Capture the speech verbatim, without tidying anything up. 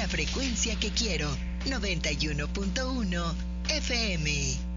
la frecuencia que quiero, noventa y uno punto uno F M.